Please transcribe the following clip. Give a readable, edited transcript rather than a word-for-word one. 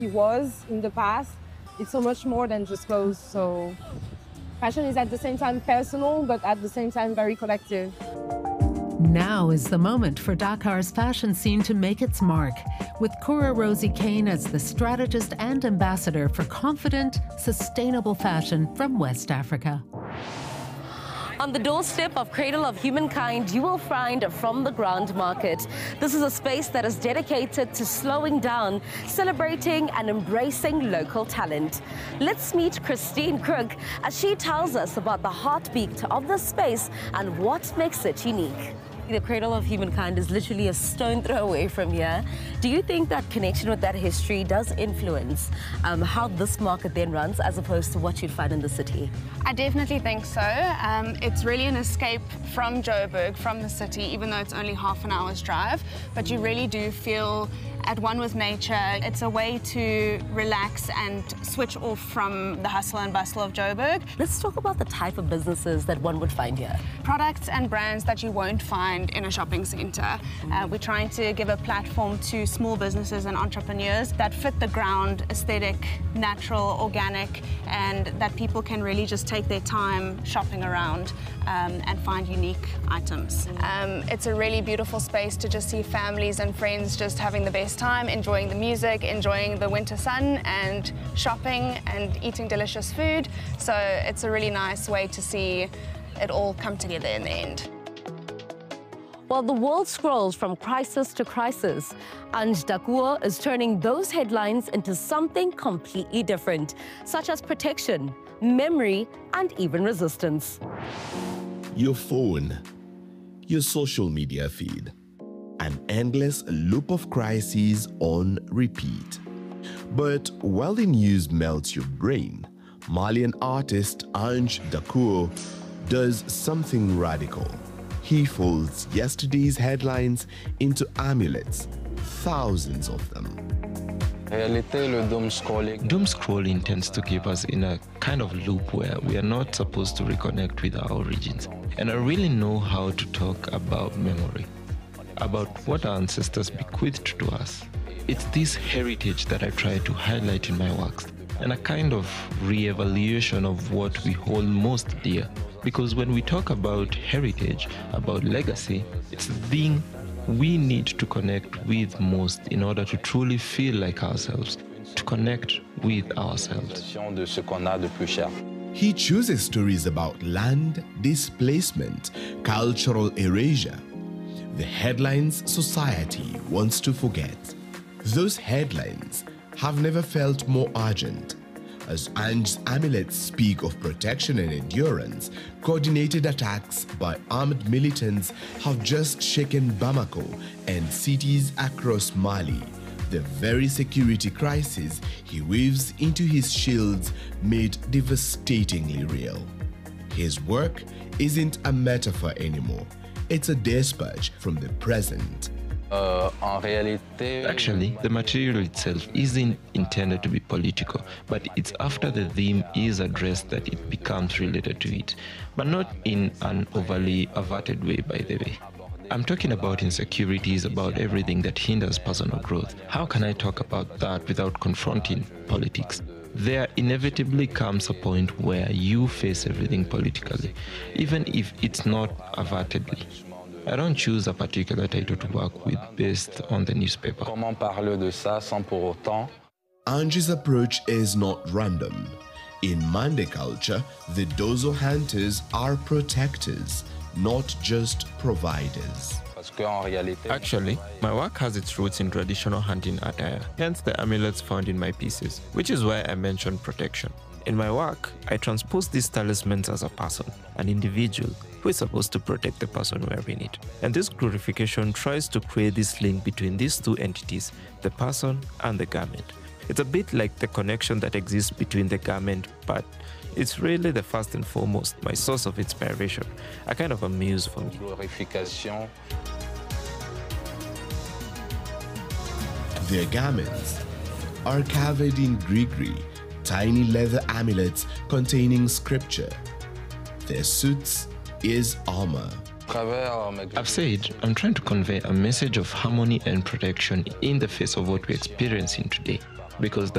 it was in the past. It's so much more than just clothes. So fashion is at the same time personal, but at the same time very collective. Now is the moment for Dakar's fashion scene to make its mark, with Cora Rosie Kane as the strategist and ambassador for confident, sustainable fashion from West Africa. On the doorstep of Cradle of Humankind, you will find From the Ground Market. This is a space that is dedicated to slowing down, celebrating and embracing local talent. Let's meet Christine Krug as she tells us about the heartbeat of this space and what makes it unique. The Cradle of Humankind is literally a stone throw away from here. Do you think that connection with that history does influence how this market then runs as opposed to what you'd find in the city? I definitely think so. It's really an escape from Joburg, from the city, even though it's only half an hour's drive. But you really do feel at one with nature. It's a way to relax and switch off from the hustle and bustle of Joburg. Let's talk about the type of businesses that one would find here. Products and brands that you won't find in a shopping centre. We're trying to give a platform to small businesses and entrepreneurs that fit the ground, aesthetic, natural, organic, and that people can really just take their time shopping around and find unique items. It's a really beautiful space to just see families and friends just having the best time, enjoying the music, enjoying the winter sun, and shopping and eating delicious food. So it's a really nice way to see it all come together in the end. While the world scrolls from crisis to crisis, Ange Dakoor is turning those headlines into something completely different, such as protection, memory, and even resistance. Your phone, your social media feed, an endless loop of crises on repeat. But while the news melts your brain, Malian artist Ange Dakoor does something radical. He folds yesterday's headlines into amulets, thousands of them. Doom scrolling tends to keep us in a kind of loop where we are not supposed to reconnect with our origins. And I really know how to talk about memory, about what our ancestors bequeathed to us. It's this heritage that I try to highlight in my works, and a kind of re-evaluation of what we hold most dear. Because when we talk about heritage, about legacy, it's the thing we need to connect with most in order to truly feel like ourselves, to connect with ourselves. He chooses stories about land, displacement, cultural erasure, the headlines society wants to forget. Those headlines have never felt more urgent. As Ange's amulets speak of protection and endurance, coordinated attacks by armed militants have just shaken Bamako and cities across Mali. The very security crisis he weaves into his shields made devastatingly real. His work isn't a metaphor anymore. It's a dispatch from the present. Actually, the material itself isn't intended to be political, but it's after the theme is addressed that it becomes related to it, but not in an overly averted way, by the way. I'm talking about insecurities, about everything that hinders personal growth. How can I talk about that without confronting politics? There inevitably comes a point where you face everything politically, even if it's not avertedly. I don't choose a particular title to work with based on the newspaper. Ange's approach is not random. In Mande culture, the Dozo hunters are protectors, not just providers. Actually, my work has its roots in traditional hunting attire, hence the amulets found in my pieces, which is why I mentioned protection. In my work, I transpose these talismans as a person, an individual, who is supposed to protect the person wearing it. And this glorification tries to create this link between these two entities, the person and the garment. It's a bit like the connection that exists between the garment, but it's really the first and foremost my source of inspiration, a kind of a muse for me. Their garments are covered in grigri, tiny leather amulets containing scripture. Their suits is armor. I've said I'm trying to convey a message of harmony and protection in the face of what we're experiencing today, because